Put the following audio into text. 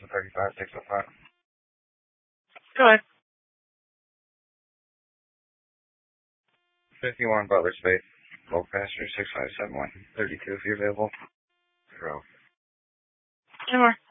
35, 605. Go ahead. 51 Butler Space. Low passenger 6571. 32 if you're available. 0. Any more?